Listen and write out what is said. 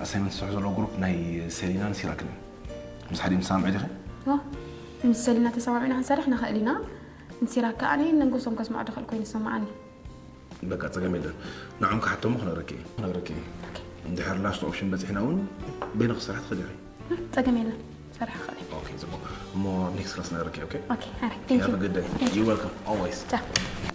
أسايمنت سحزو لو جروب ناي سيلينا نسيراكن مس حدي مسامع دي من سيلينا تسمعنا هنسرحنا خلينا نسيراك أنا ننقصهم كسمع دخل كوين يسمعني بقى تجميلا نعم كحتى مخنا ركي ندحر لاش اوبشن بس احنا ون بين خسارات خدعي تجميلا صراحة خلي اوكي زبون مو نيكست كلاس نركي اوكي اوكي thank you have a good day you're welcome always ciao